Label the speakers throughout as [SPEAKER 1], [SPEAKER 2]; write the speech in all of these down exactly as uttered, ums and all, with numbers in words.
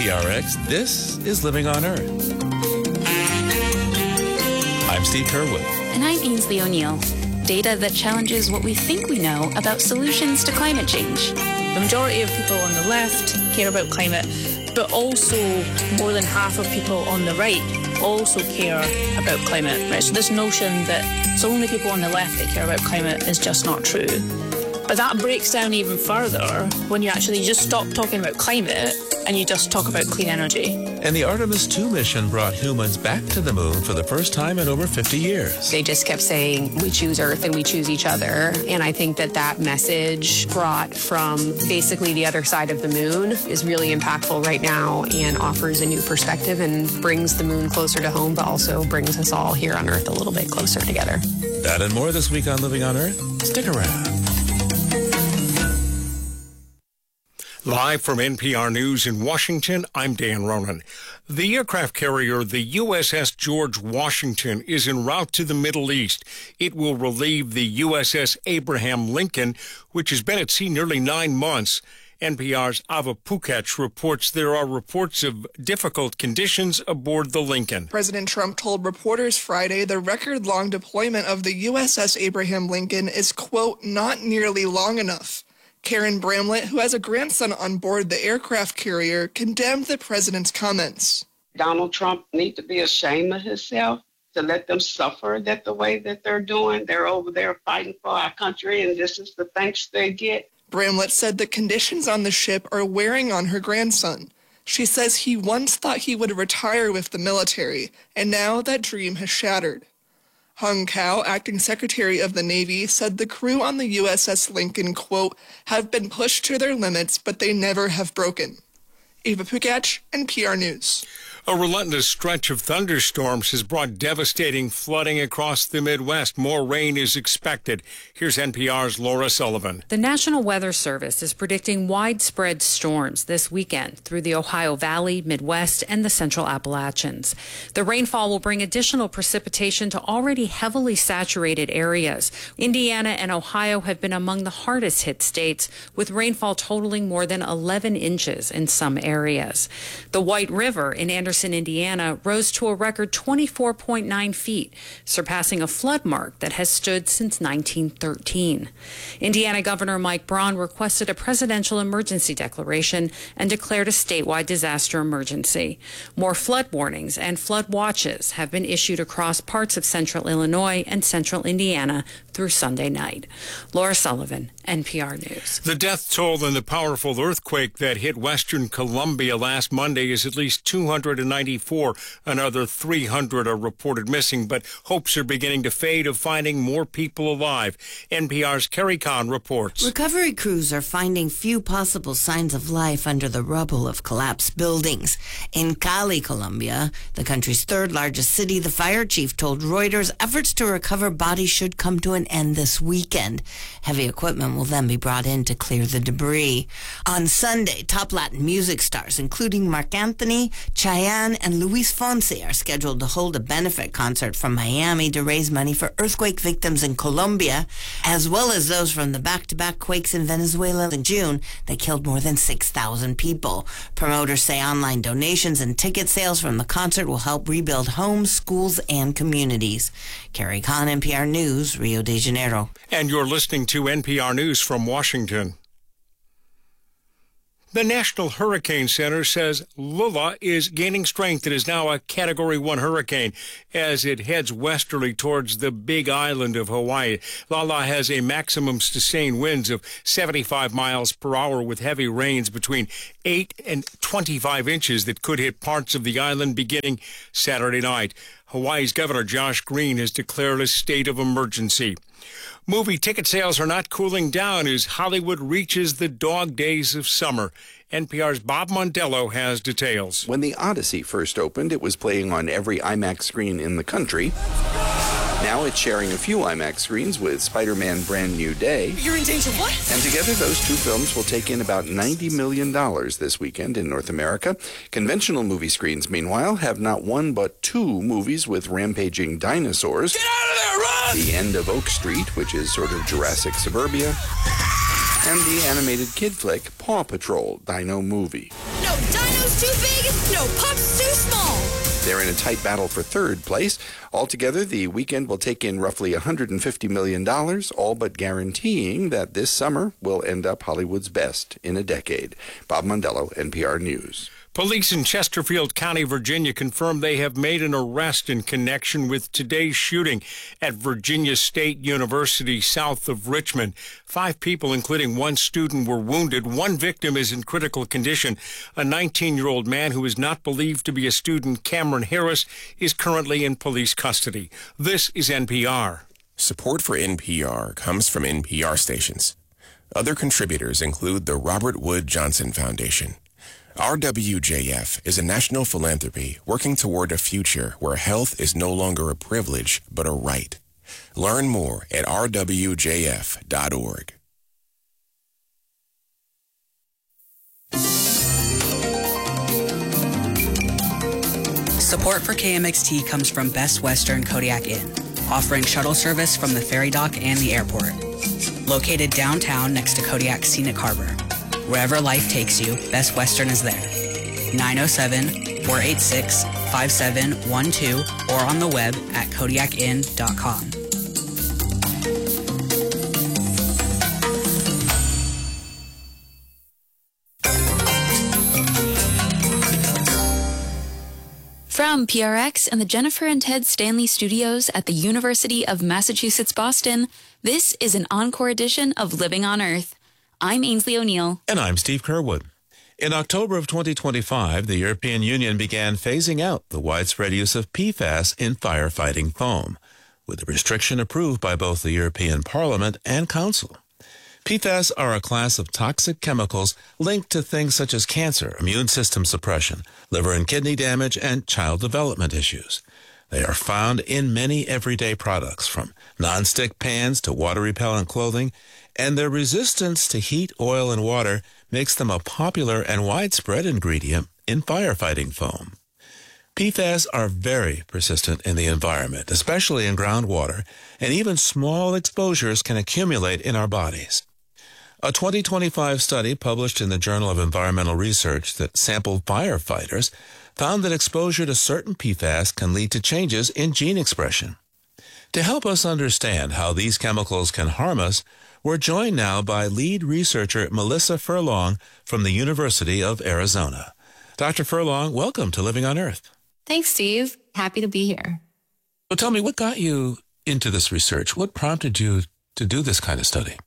[SPEAKER 1] P R X, this is Living on Earth. I'm Steve Curwood.
[SPEAKER 2] And I'm Ainsley O'Neill. Data that challenges what we think we know about solutions to climate change.
[SPEAKER 3] The majority of people on the left care about climate, but also more than half of people on the right also care about climate. Right? So this notion that it's only people on the left that care about climate is just not true. But that breaks down even further when you actually just stop talking about climate and you just talk about clean energy.
[SPEAKER 1] And the Artemis two mission brought humans back to the moon for the first time in over fifty years.
[SPEAKER 4] They just kept saying, we choose Earth and we choose each other. And I think that that message brought from basically the other side of the moon is really impactful right now and offers a new perspective and brings the moon closer to home, but also brings us all here on Earth a little bit closer together.
[SPEAKER 1] That and more this week on Living on Earth. Stick around.
[SPEAKER 5] Live from N P R News in Washington, I'm Dan Ronan. The aircraft carrier, the U S S George Washington, is en route to the Middle East. It will relieve the U S S Abraham Lincoln, which has been at sea nearly nine months. N P R's Ava Pukac reports there are reports of difficult conditions aboard the Lincoln.
[SPEAKER 6] President Trump told reporters Friday the record-long deployment of the U S S Abraham Lincoln is, quote, not nearly long enough. Karen Bramlett, who has a grandson on board the aircraft carrier, condemned the president's comments.
[SPEAKER 7] Donald Trump needs to be ashamed of himself to let them suffer that the way that they're doing. They're over there fighting for our country, and this is the thanks they get.
[SPEAKER 6] Bramlett said the conditions on the ship are wearing on her grandson. She says he once thought he would retire with the military, and now that dream has shattered. Hung Kao, acting Secretary of the Navy, said the crew on the U S S Lincoln, quote, have been pushed to their limits, but they never have broken. Ava Pukac, N P R News.
[SPEAKER 5] A relentless stretch of thunderstorms has brought devastating flooding across the Midwest. More rain is expected. Here's N P R's Laura Sullivan.
[SPEAKER 8] The National Weather Service is predicting widespread storms this weekend through the Ohio Valley, Midwest, and the Central Appalachians. The rainfall will bring additional precipitation to already heavily saturated areas. Indiana and Ohio have been among the hardest hit states, with rainfall totaling more than eleven inches in some areas. The White River in Anderson, Indiana, rose to a record twenty-four point nine feet, surpassing a flood mark that has stood since nineteen thirteen. Indiana Governor Mike Braun requested a presidential emergency declaration and declared a statewide disaster emergency. More flood warnings and flood watches have been issued across parts of central Illinois and central Indiana through Sunday night. Laura Sullivan, N P R News.
[SPEAKER 5] The death toll in the powerful earthquake that hit western Colombia last Monday is at least two hundred ninety-four. Another three hundred are reported missing, but hopes are beginning to fade of finding more people alive. N P R's Carrie Kahn reports.
[SPEAKER 9] Recovery crews are finding few possible signs of life under the rubble of collapsed buildings. In Cali, Colombia, the country's third largest city, the fire chief told Reuters efforts to recover bodies should come to an end this weekend. Heavy equipment will then be brought in to clear the debris. On Sunday, top Latin music stars, including Marc Anthony, Chayanne, and Luis Fonsi, are scheduled to hold a benefit concert from Miami to raise money for earthquake victims in Colombia, as well as those from the back-to-back quakes in Venezuela in June that killed more than six thousand people. Promoters say online donations and ticket sales from the concert will help rebuild homes, schools, and communities. Carrie Kahn, N P R News, Rio de Janeiro.
[SPEAKER 5] And you're listening to N P R News from Washington. The National Hurricane Center says Lula is gaining strength. It is now a Category one hurricane as it heads westerly towards the Big Island of Hawaii. Lala has a maximum sustained winds of seventy-five miles per hour with heavy rains between eight and twenty-five inches that could hit parts of the island beginning Saturday night. Hawaii's Governor Josh Green has declared a state of emergency. Movie ticket sales are not cooling down as Hollywood reaches the dog days of summer. N P R's Bob Mondello has details.
[SPEAKER 10] When The Odyssey first opened, it was playing on every IMAX screen in the country. Now it's sharing a few IMAX screens with Spider-Man Brand New Day.
[SPEAKER 11] You're in danger, what?
[SPEAKER 10] And together those two films will take in about ninety million dollars this weekend in North America. Conventional movie screens, meanwhile, have not one but two movies with rampaging dinosaurs.
[SPEAKER 11] Get out of there, run!
[SPEAKER 10] The End of Oak Street, which is sort of Jurassic Suburbia, and the animated kid flick Paw Patrol Dino Movie.
[SPEAKER 11] No dino's too big, no pup's too small.
[SPEAKER 10] They're in a tight battle for third place. Altogether, the weekend will take in roughly one hundred fifty million dollars, all but guaranteeing that this summer will end up Hollywood's best in a decade. Bob Mondello, N P R News.
[SPEAKER 5] Police in Chesterfield County, Virginia, confirmed they have made an arrest in connection with today's shooting at Virginia State University south of Richmond. Five people, including one student, were wounded. One victim is in critical condition. A nineteen-year-old man who is not believed to be a student, Cameron Harris, is currently in police custody. This is N P R.
[SPEAKER 12] Support for N P R comes from N P R stations. Other contributors include the Robert Wood Johnson Foundation. R W J F is a national philanthropy working toward a future where health is no longer a privilege, but a right. Learn more at r w j f dot org.
[SPEAKER 13] Support for K M X T comes from Best Western Kodiak Inn, offering shuttle service from the ferry dock and the airport. Located downtown next to Kodiak Scenic Harbor. Wherever life takes you, Best Western is there. nine oh seven, four eight six, five seven one two or on the web at kodiak inn dot com.
[SPEAKER 2] From P R X and the Jennifer and Ted Stanley Studios at the University of Massachusetts, Boston, this is an encore edition of Living on Earth. I'm Ainsley O'Neill.
[SPEAKER 1] And I'm Steve Kerwood. In October of twenty twenty-five, the European Union began phasing out the widespread use of P FAS in firefighting foam, with the restriction approved by both the European Parliament and Council. P FAS are a class of toxic chemicals linked to things such as cancer, immune system suppression, liver and kidney damage, and child development issues. They are found in many everyday products, from nonstick pans to water-repellent clothing, and their resistance to heat, oil, and water makes them a popular and widespread ingredient in firefighting foam. P FAS are very persistent in the environment, especially in groundwater, and even small exposures can accumulate in our bodies. A twenty twenty-five study published in the Journal of Environmental Research that sampled firefighters found that exposure to certain P FAS can lead to changes in gene expression. To help us understand how these chemicals can harm us, we're joined now by lead researcher Melissa Furlong from the University of Arizona. Doctor Furlong, welcome to Living on Earth.
[SPEAKER 14] Thanks, Steve. Happy to be here.
[SPEAKER 1] So tell me, what got you into this research? What prompted you to do this kind of study?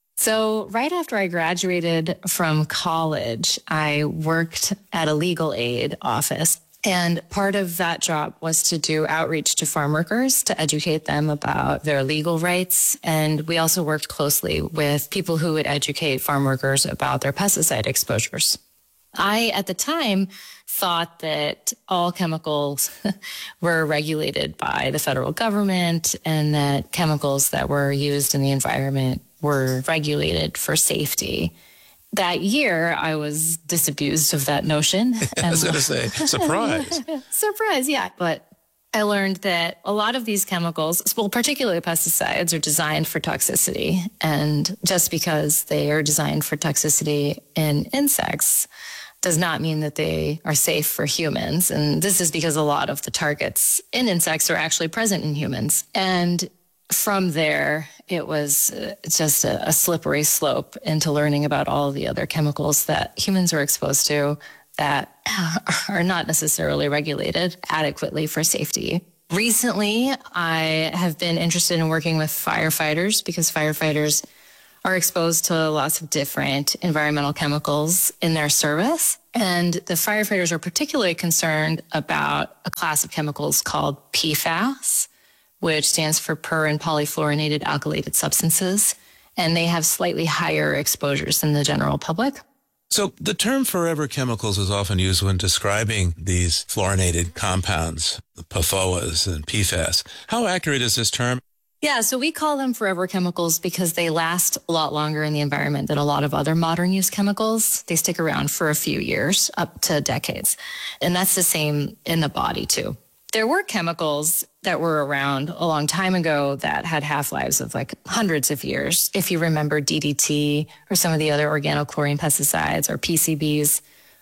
[SPEAKER 14] So right after I graduated from college, I worked at a legal aid office. And part of that job was to do outreach to farm workers to educate them about their legal rights. And we also worked closely with people who would educate farm workers about their pesticide exposures. I, at the time, thought that all chemicals were regulated by the federal government and that chemicals that were used in the environment were regulated for safety. That year, I was disabused of that notion.
[SPEAKER 1] I was going to say, surprise.
[SPEAKER 14] Surprise, yeah. But I learned that a lot of these chemicals, well, particularly pesticides, are designed for toxicity. And just because they are designed for toxicity in insects does not mean that they are safe for humans. And this is because a lot of the targets in insects are actually present in humans. And from there, it was just a, a slippery slope into learning about all of the other chemicals that humans are exposed to that are not necessarily regulated adequately for safety. Recently, I have been interested in working with firefighters because firefighters are exposed to lots of different environmental chemicals in their service. And the firefighters are particularly concerned about a class of chemicals called P FAS, which stands for per and polyfluorinated alkylated substances. And they have slightly higher exposures than the general public.
[SPEAKER 1] So the term forever chemicals is often used when describing these fluorinated compounds, the P F O As and P FAS. How accurate is this term?
[SPEAKER 14] Yeah, so we call them forever chemicals because they last a lot longer in the environment than a lot of other modern use chemicals. They stick around for a few years, up to decades. And that's the same in the body, too. There were chemicals that were around a long time ago that had half-lives of like hundreds of years. If you remember D D T or some of the other organochlorine pesticides or P C Bs,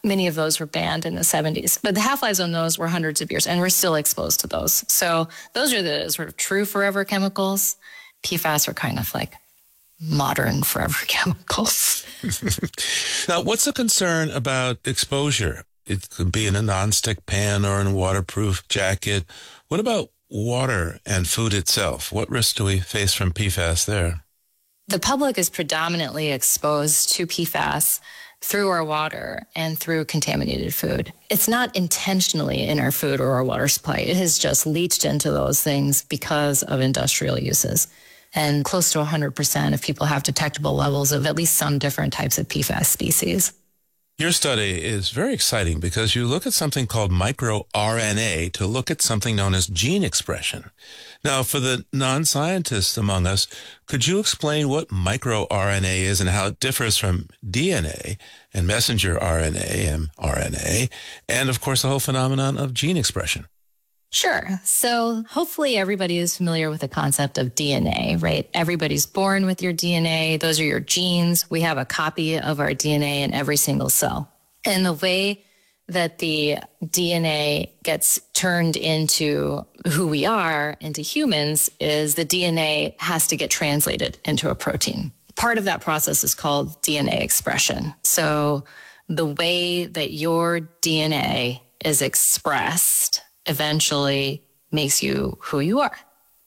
[SPEAKER 14] Many of those were banned in the seventies. But the half-lives on those were hundreds of years, and we're still exposed to those. So those are the sort of true forever chemicals. P FAS are kind of like modern forever chemicals.
[SPEAKER 1] Now, what's the concern about exposure? It could be in a nonstick pan or in a waterproof jacket. What about water and food itself? What risks do we face from P FAS there?
[SPEAKER 14] The public is predominantly exposed to P FAS through our water and through contaminated food. It's not intentionally in our food or our water supply. It has just leached into those things because of industrial uses. And close to one hundred percent of people have detectable levels of at least some different types of P FAS species.
[SPEAKER 1] Your study is very exciting because you look at something called microRNA to look at something known as gene expression. Now, for the non-scientists among us, could you explain what microRNA is and how it differs from D N A and messenger R N A and R N A, and of course the whole phenomenon of gene expression?
[SPEAKER 14] Sure. So hopefully everybody is familiar with the concept of D N A, right? Everybody's born with your D N A. Those are your genes. We have a copy of our D N A in every single cell. And the way that the D N A gets turned into who we are, into humans, is the D N A has to get translated into a protein. Part of that process is called D N A expression. So the way that your D N A is expressed eventually makes you who you are.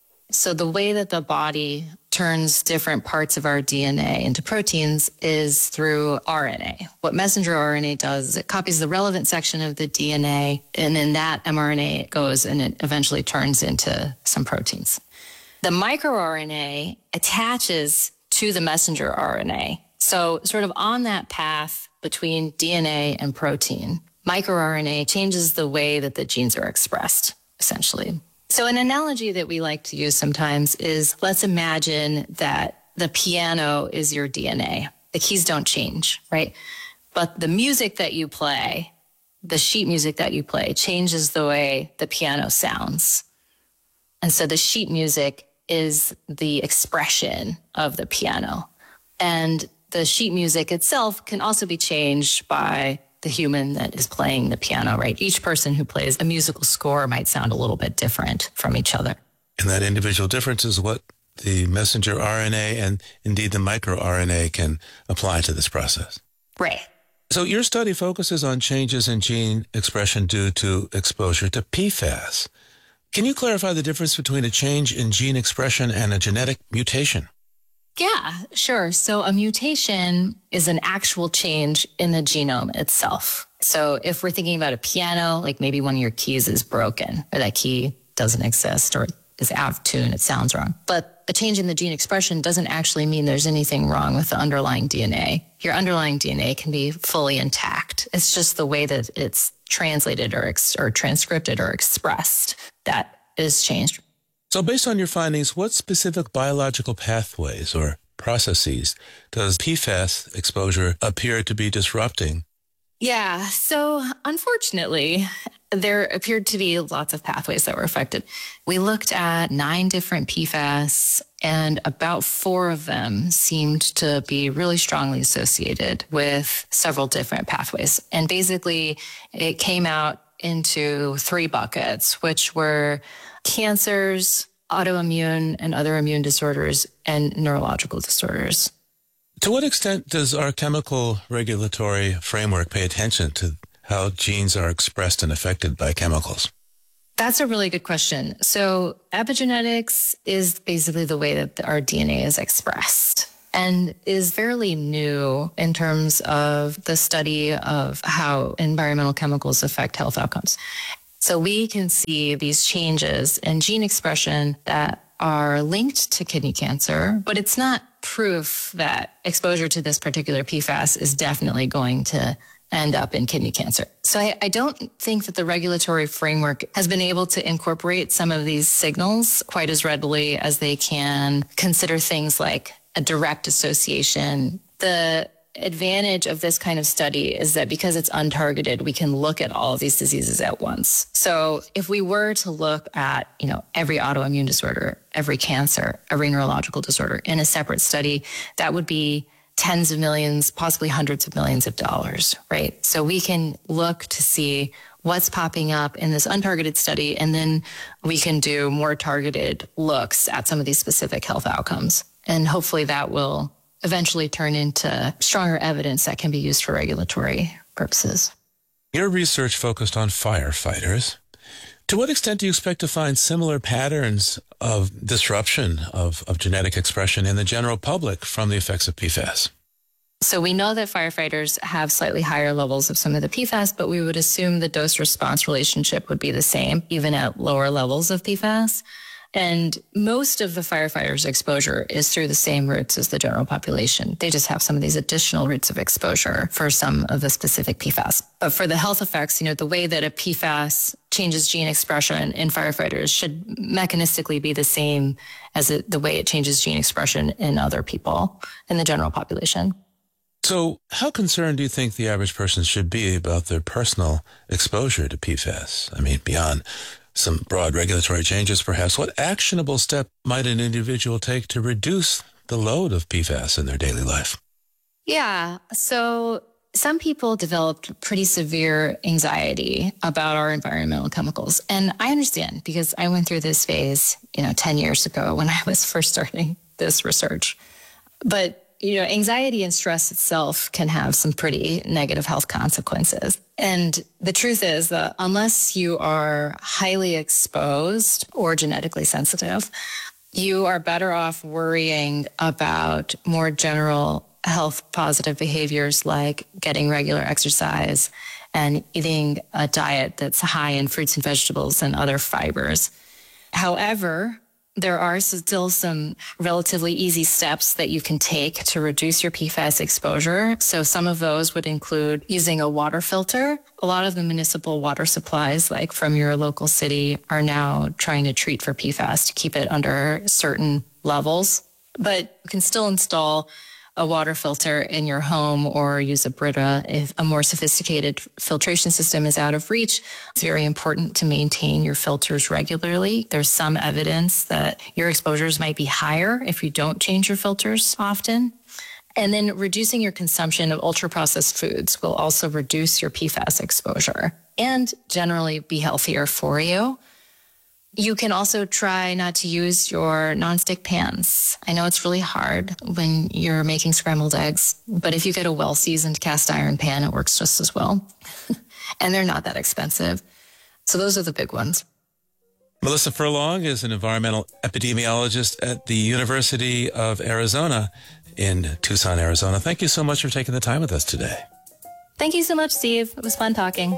[SPEAKER 14] So the way that the body turns different parts of our D N A into proteins is through R N A. What messenger R N A does is it copies the relevant section of the D N A, and in that mRNA it goes and it eventually turns into some proteins. The microRNA attaches to the messenger R N A. So sort of on that path between D N A and protein, microRNA changes the way that the genes are expressed, essentially. So an analogy that we like to use sometimes is, let's imagine that the piano is your D N A. The keys don't change, right? But the music that you play, the sheet music that you play, changes the way the piano sounds. And so the sheet music is the expression of the piano. And the sheet music itself can also be changed by the human that is playing the piano, right? Each person who plays a musical score might sound a little bit different from each other.
[SPEAKER 1] And that individual difference is what the messenger R N A and indeed the microRNA can apply to this process.
[SPEAKER 14] Right.
[SPEAKER 1] So your study focuses on changes in gene expression due to exposure to P FAS. Can you clarify the difference between a change in gene expression and a genetic mutation?
[SPEAKER 14] Yeah, sure. So a mutation is an actual change in the genome itself. So if we're thinking about a piano, like maybe one of your keys is broken or that key doesn't exist or is out of tune, it sounds wrong. But a change in the gene expression doesn't actually mean there's anything wrong with the underlying D N A. Your underlying D N A can be fully intact. It's just the way that it's translated or, ex- or transcripted or expressed that is changed.
[SPEAKER 1] So based on your findings, what specific biological pathways or processes does P FAS exposure appear to be disrupting?
[SPEAKER 14] Yeah, so unfortunately, there appeared to be lots of pathways that were affected. We looked at nine different P FAS, and about four of them seemed to be really strongly associated with several different pathways. And basically, it came out into three buckets, which were cancers, autoimmune and other immune disorders, and neurological disorders.
[SPEAKER 1] To what extent does our chemical regulatory framework pay attention to how genes are expressed and affected by chemicals?
[SPEAKER 14] That's a really good question. So epigenetics is basically the way that our D N A is expressed and is fairly new in terms of the study of how environmental chemicals affect health outcomes. So we can see these changes in gene expression that are linked to kidney cancer, but it's not proof that exposure to this particular P FAS is definitely going to end up in kidney cancer. So I, I don't think that the regulatory framework has been able to incorporate some of these signals quite as readily as they can consider things like a direct association. The advantage of this kind of study is that because it's untargeted, we can look at all of these diseases at once. So if we were to look at, you know, every autoimmune disorder, every cancer, every neurological disorder in a separate study, that would be tens of millions, possibly hundreds of millions of dollars, right? So we can look to see what's popping up in this untargeted study, and then we can do more targeted looks at some of these specific health outcomes. And hopefully that will eventually turn into stronger evidence that can be used for regulatory purposes.
[SPEAKER 1] Your research focused on firefighters. To what extent do you expect to find similar patterns of disruption of, of genetic expression in the general public from the effects of P FAS?
[SPEAKER 14] So we know that firefighters have slightly higher levels of some of the P FAS, but we would assume the dose-response relationship would be the same, even at lower levels of P FAS. And most of the firefighters' exposure is through the same routes as the general population. They just have some of these additional routes of exposure for some of the specific P FAS. But for the health effects, you know, the way that a P FAS changes gene expression in firefighters should mechanistically be the same as it, the way it changes gene expression in other people in the general population.
[SPEAKER 1] So how concerned do you think the average person should be about their personal exposure to P FAS? I mean, beyond some broad regulatory changes, perhaps, what actionable step might an individual take to reduce the load of P FAS in their daily life?
[SPEAKER 14] Yeah. So some people developed pretty severe anxiety about our environmental chemicals. And I understand, because I went through this phase, you know, ten years ago when I was first starting this research. But you know, anxiety and stress itself can have some pretty negative health consequences. And the truth is that unless you are highly exposed or genetically sensitive, you are better off worrying about more general health positive behaviors like getting regular exercise and eating a diet that's high in fruits and vegetables and other fibers. However, there are still some relatively easy steps that you can take to reduce your P FAS exposure. So some of those would include using a water filter. A lot of the municipal water supplies, like from your local city, are now trying to treat for P FAS to keep it under certain levels. But you can still install a water filter in your home or use a Brita if a more sophisticated filtration system is out of reach. It's very important to maintain your filters regularly. There's some evidence that your exposures might be higher if you don't change your filters often. And then reducing your consumption of ultra-processed foods will also reduce your P FAS exposure and generally be healthier for you. You can also try not to use your nonstick pans. I know it's really hard when you're making scrambled eggs, but if you get a well-seasoned cast iron pan, it works just as well. And they're not that expensive. So those are the big ones.
[SPEAKER 1] Melissa Furlong is an environmental epidemiologist at the University of Arizona in Tucson, Arizona. Thank you so much for taking the time with us today.
[SPEAKER 14] Thank you so much, Steve. It was fun talking.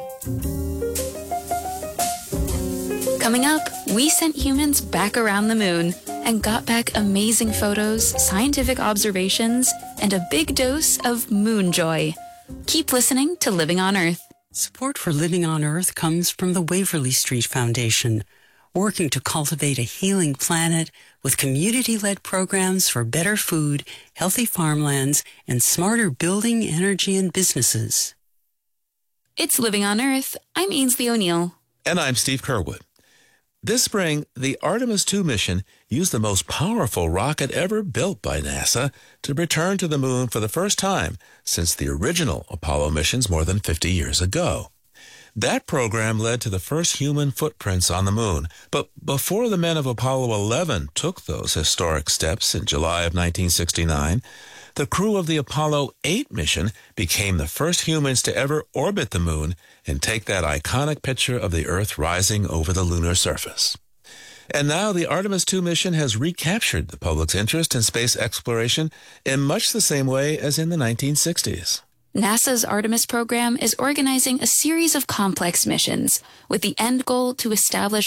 [SPEAKER 2] Coming up, we sent humans back around the moon and got back amazing photos, scientific observations, and a big dose of moon joy. Keep listening to Living on Earth.
[SPEAKER 15] Support for Living on Earth comes from the Waverly Street Foundation, working to cultivate a healing planet with community-led programs for better food, healthy farmlands, and smarter building, energy, and businesses.
[SPEAKER 2] It's Living on Earth. I'm Ainsley O'Neill.
[SPEAKER 1] And I'm Steve Curwood. This spring, the Artemis two mission used the most powerful rocket ever built by NASA to return to the moon for the first time since the original Apollo missions more than fifty years ago. That program led to the first human footprints on the moon, but before the men of Apollo eleven took those historic steps in July of nineteen sixty-nine, the crew of the Apollo eight mission became the first humans to ever orbit the moon and take that iconic picture of the Earth rising over the lunar surface. And now the Artemis two mission has recaptured the public's interest in space exploration in much the same way as in the nineteen sixties.
[SPEAKER 2] NASA's Artemis program is organizing a series of complex missions with the end goal to establish